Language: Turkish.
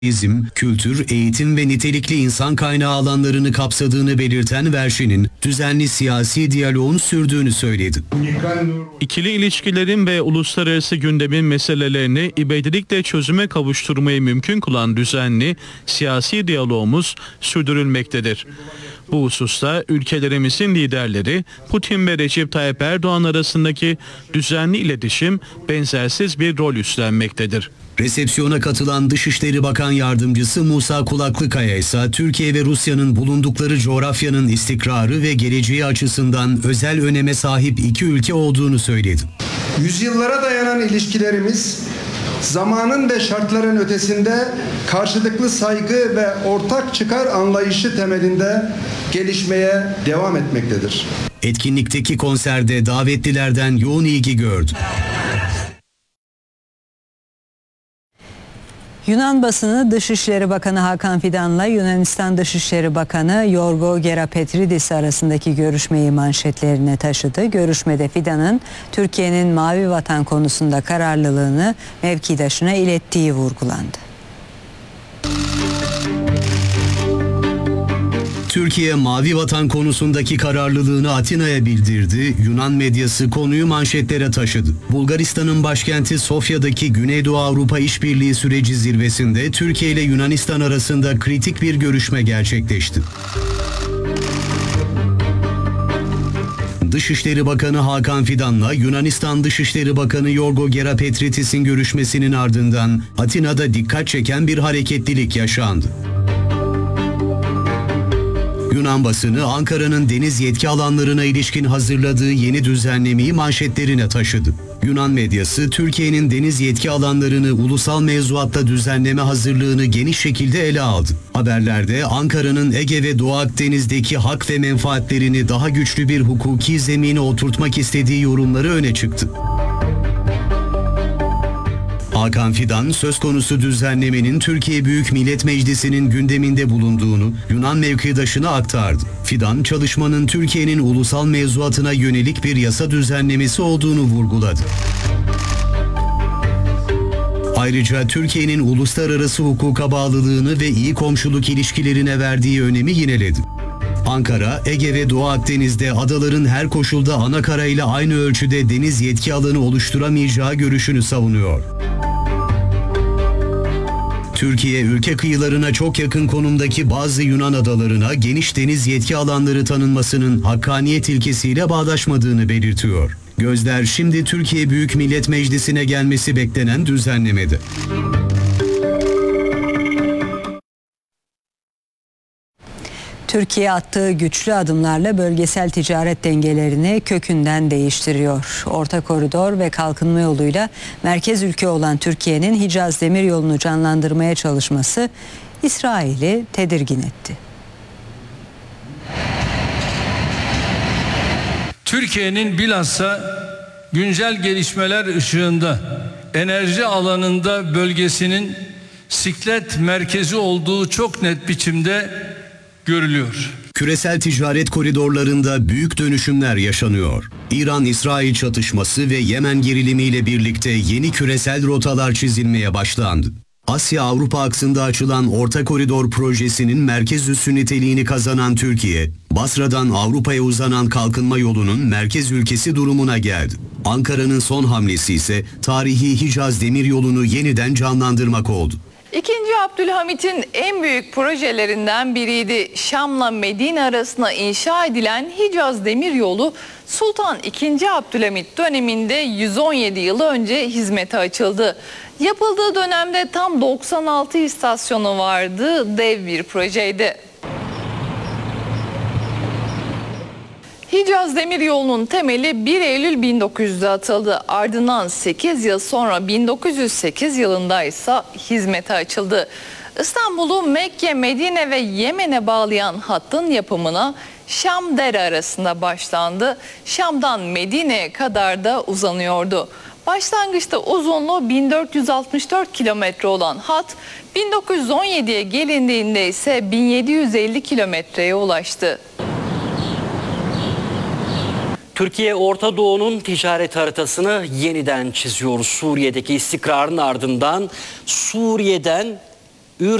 turizm, kültür, eğitim ve nitelikli insan kaynağı alanlarını kapsadığını belirten Verşin'in düzenli siyasi diyaloğun sürdüğünü söyledi. İkili ilişkilerin ve uluslararası gündemin meselelerini ivedilikle çözüme kavuşturmayı mümkün kılan düzenli siyasi diyalogumuz sürdürülmektedir. Bu hususta ülkelerimizin liderleri Putin ve Recep Tayyip Erdoğan arasındaki düzenli iletişim benzersiz bir rol üstlenmektedir. Resepsiyona katılan Dışişleri Bakan Yardımcısı Musa Kulaklıkaya ise Türkiye ve Rusya'nın bulundukları coğrafyanın istikrarı ve geleceği açısından özel öneme sahip iki ülke olduğunu söyledi. Yüzyıllara dayanan ilişkilerimiz zamanın ve şartların ötesinde karşılıklı saygı ve ortak çıkar anlayışı temelinde gelişmeye devam etmektedir. Etkinlikteki konserde davetlilerden yoğun ilgi gördü. Yunan basını Dışişleri Bakanı Hakan Fidan'la Yunanistan Dışişleri Bakanı Yorgo Gerapetridis arasındaki görüşmeyi manşetlerine taşıdı. Görüşmede Fidan'ın Türkiye'nin Mavi Vatan konusunda kararlılığını mevkidaşına ilettiği vurgulandı. Türkiye Mavi Vatan konusundaki kararlılığını Atina'ya bildirdi. Yunan medyası konuyu manşetlere taşıdı. Bulgaristan'ın başkenti Sofya'daki Güneydoğu Avrupa İşbirliği Süreci zirvesinde Türkiye ile Yunanistan arasında kritik bir görüşme gerçekleşti. Dışişleri Bakanı Hakan Fidan'la Yunanistan Dışişleri Bakanı Yorgo Gerapetridis'in görüşmesinin ardından Atina'da dikkat çeken bir hareketlilik yaşandı. Yunan basını Ankara'nın deniz yetki alanlarına ilişkin hazırladığı yeni düzenlemeyi manşetlerine taşıdı. Yunan medyası Türkiye'nin deniz yetki alanlarını ulusal mevzuatta düzenleme hazırlığını geniş şekilde ele aldı. Haberlerde Ankara'nın Ege ve Doğu Akdeniz'deki hak ve menfaatlerini daha güçlü bir hukuki zemine oturtmak istediği yorumları öne çıktı. Hakan Fidan, söz konusu düzenlemenin Türkiye Büyük Millet Meclisi'nin gündeminde bulunduğunu Yunan mevkidaşına aktardı. Fidan, çalışmanın Türkiye'nin ulusal mevzuatına yönelik bir yasa düzenlemesi olduğunu vurguladı. Ayrıca Türkiye'nin uluslararası hukuka bağlılığını ve iyi komşuluk ilişkilerine verdiği önemi yineledi. Ankara, Ege ve Doğu Akdeniz'de adaların her koşulda anakara ile aynı ölçüde deniz yetki alanı oluşturamayacağı görüşünü savunuyor. Türkiye, ülke kıyılarına çok yakın konumdaki bazı Yunan adalarına geniş deniz yetki alanları tanınmasının hakkaniyet ilkesiyle bağdaşmadığını belirtiyor. Gözler şimdi Türkiye Büyük Millet Meclisi'ne gelmesi beklenen düzenlemede. Türkiye attığı güçlü adımlarla bölgesel ticaret dengelerini kökünden değiştiriyor. Orta koridor ve kalkınma yoluyla merkez ülke olan Türkiye'nin Hicaz Demiryolu'nu canlandırmaya çalışması İsrail'i tedirgin etti. Türkiye'nin bilhassa güncel gelişmeler ışığında enerji alanında bölgesinin siklet merkezi olduğu çok net biçimde görülüyor. Küresel ticaret koridorlarında büyük dönüşümler yaşanıyor. İran-İsrail çatışması ve Yemen gerilimiyle birlikte yeni küresel rotalar çizilmeye başlandı. Asya-Avrupa aksında açılan Orta Koridor projesinin merkez üssü niteliğini kazanan Türkiye, Basra'dan Avrupa'ya uzanan kalkınma yolunun merkez ülkesi durumuna geldi. Ankara'nın son hamlesi ise tarihi Hicaz Demiryolu'nu yeniden canlandırmak oldu. İkinci Abdülhamit'in en büyük projelerinden biriydi. Şam'la Medine arasında inşa edilen Hicaz Demiryolu, Sultan II. Abdülhamit döneminde 117 yıl önce hizmete açıldı. Yapıldığı dönemde tam 96 istasyonu vardı, dev bir projeydi. Hicaz Demiryolu'nun temeli 1 Eylül 1900'de atıldı. Ardından 8 yıl sonra 1908 yılında ise hizmete açıldı. İstanbul'u Mekke, Medine ve Yemen'e bağlayan hattın yapımına Şam-Dere arasında başlandı. Şam'dan Medine'ye kadar da uzanıyordu. Başlangıçta uzunluğu 1464 kilometre olan hat 1917'ye gelindiğinde ise 1750 kilometreye ulaştı. Türkiye, Orta Doğu'nun ticaret haritasını yeniden çiziyor. Suriye'deki istikrarın ardından Suriye'den